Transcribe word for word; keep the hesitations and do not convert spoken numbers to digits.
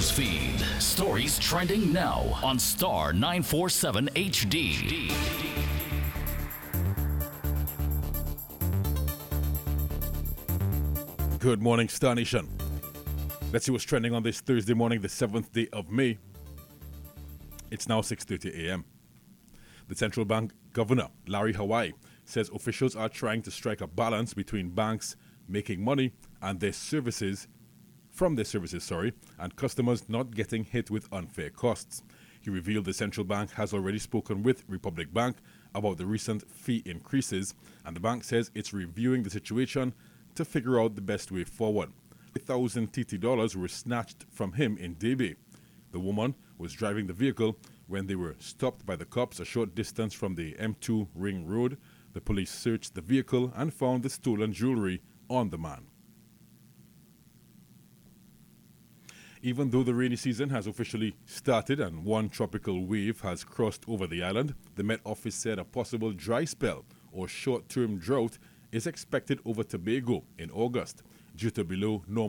Newsfeed. Stories trending now on Star nine forty-seven H D. Good morning, Star Nation. Let's see what's trending on this Thursday morning, the seventh day of May. It's now six thirty a m The central bank governor, Larry Hawaii, says officials are trying to strike a balance between banks making money and their services, from their services, sorry, and customers not getting hit with unfair costs. He revealed the central bank has already spoken with Republic Bank about the recent fee increases, and the bank says it's reviewing the situation to figure out the best way forward. one thousand T T dollars were snatched from him in Debe. The woman was driving the vehicle when they were stopped by the cops a short distance from the M two Ring Road. The police searched the vehicle and found the stolen jewelry on the man. Even though the rainy season has officially started and one tropical wave has crossed over the island, the Met Office said a possible dry spell or short-term drought is expected over Tobago in August due to below normal